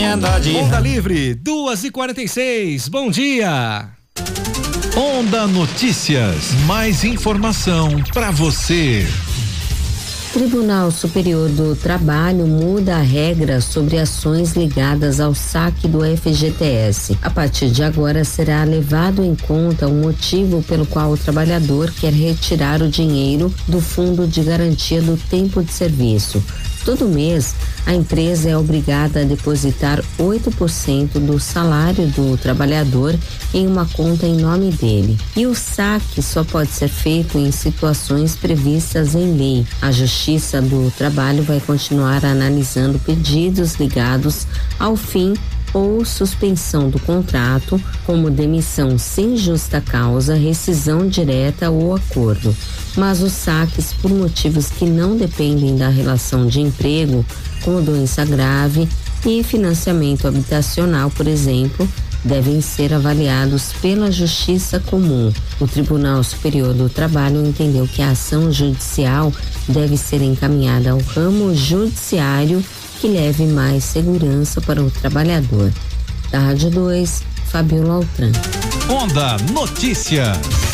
emenda de... Onda Livre, 2h46, bom dia. Onda Notícias, mais informação para você. Tribunal Superior do Trabalho muda a regra sobre ações ligadas ao saque do FGTS. A partir de agora será levado em conta o motivo pelo qual o trabalhador quer retirar o dinheiro do Fundo de Garantia do Tempo de Serviço. Todo mês, a empresa é obrigada a depositar 8% do salário do trabalhador em uma conta em nome dele. E o saque só pode ser feito em situações previstas em lei. A Justiça do Trabalho vai continuar analisando pedidos ligados ao fim ou suspensão do contrato, como demissão sem justa causa, rescisão direta ou acordo. Mas os saques por motivos que não dependem da relação de emprego, como doença grave e financiamento habitacional, por exemplo, devem ser avaliados pela Justiça Comum. O Tribunal Superior do Trabalho entendeu que a ação judicial deve ser encaminhada ao ramo judiciário que leve mais segurança para o trabalhador. Da Rádio 2, Fabiola Altran. Onda Notícias.